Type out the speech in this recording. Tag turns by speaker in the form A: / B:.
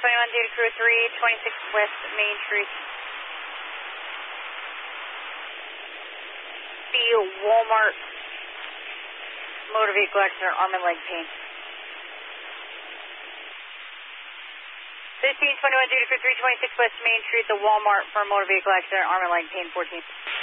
A: due to crew 3, 26 West Main Street. The Walmart motor vehicle accident, arm and leg pain. 1521 due to crew 3, 26 West Main Street, the Walmart for motor vehicle accident, arm and leg pain, 14.